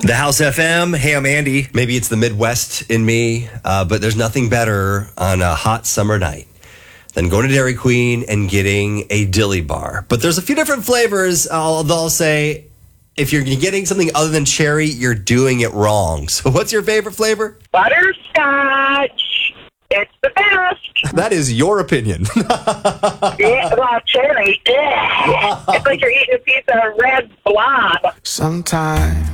The House FM. Hey, I'm Andy. Maybe it's the Midwest in me, but there's nothing better on a hot summer night than going to Dairy Queen and getting a dilly bar. But there's a few different flavors. They'll say, if you're getting something other than cherry, you're doing it wrong. So what's your favorite flavor? Butterscotch. It's the best. That is your opinion. Yeah, well, cherry. Yeah. It's like you're eating a piece of red blob. Sometimes